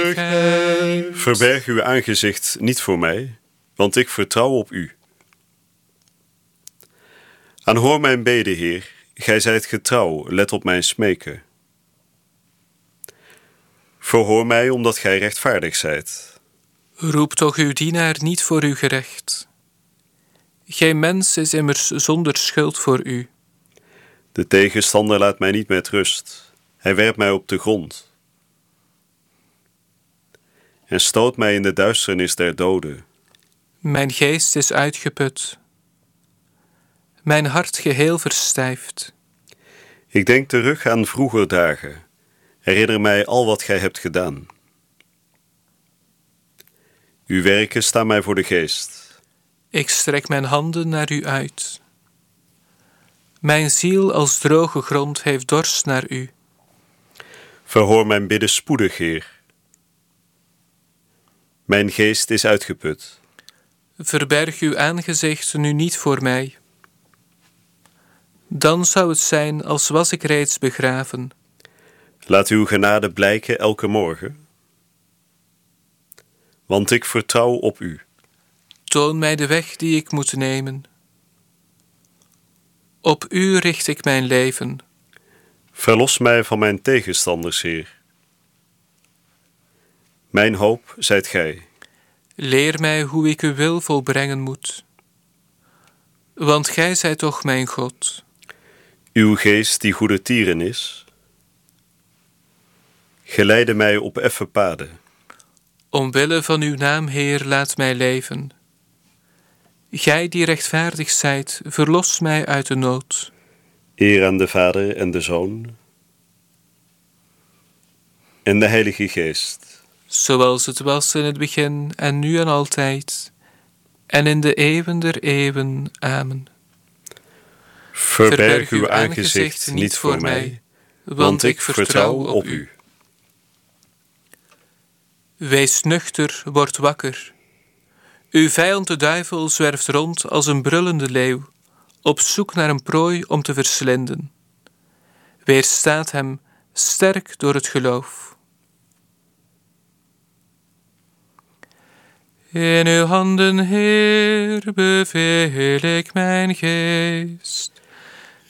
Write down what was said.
Verberg uw aangezicht niet voor mij, want ik vertrouw op u. Aanhoor mijn bede, Heer, gij zijt getrouw, let op mijn smeken. Verhoor mij, omdat gij rechtvaardig zijt. Roep toch uw dienaar niet voor uw gerecht. Geen mens is immers zonder schuld voor u. De tegenstander laat mij niet met rust. Hij werpt mij op de grond. En stoot mij in de duisternis der doden. Mijn geest is uitgeput. Mijn hart geheel verstijft. Ik denk terug aan vroeger dagen. Herinner mij al wat gij hebt gedaan. Uw werken staan mij voor de geest. Ik strek mijn handen naar u uit. Mijn ziel als droge grond heeft dorst naar u. Verhoor mijn bidden spoedig, Heer. Mijn geest is uitgeput. Verberg uw aangezicht nu niet voor mij. Dan zou het zijn als was ik reeds begraven. Laat uw genade blijken elke morgen. Want ik vertrouw op u. Toon mij de weg die ik moet nemen. Op u richt ik mijn leven. Verlos mij van mijn tegenstanders, Heer. Mijn hoop zijt gij. Leer mij hoe ik uw wil volbrengen moet. Want gij zijt toch mijn God. Uw geest die goede tieren is. Geleide mij op effen paden. Omwille van uw naam, Heer, laat mij leven. Gij die rechtvaardig zijt, verlos mij uit de nood. Eer aan de Vader en de Zoon en de Heilige Geest. Zoals het was in het begin en nu en altijd, en in de eeuwen der eeuwen. Amen. Verberg uw aangezicht niet voor mij, want ik vertrouw op u. Wees nuchter, word wakker. Uw vijand de duivel zwerft rond als een brullende leeuw, op zoek naar een prooi om te verslinden. Weerstaat hem, sterk door het geloof. In uw handen, Heer, beveel ik mijn geest.